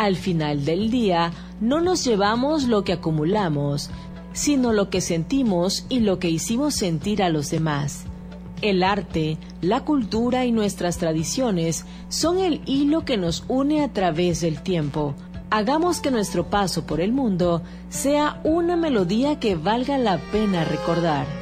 Al final del día, no nos llevamos lo que acumulamos, sino lo que sentimos y lo que hicimos sentir a los demás. El arte, la cultura y nuestras tradiciones son el hilo que nos une a través del tiempo. Hagamos que nuestro paso por el mundo sea una melodía que valga la pena recordar.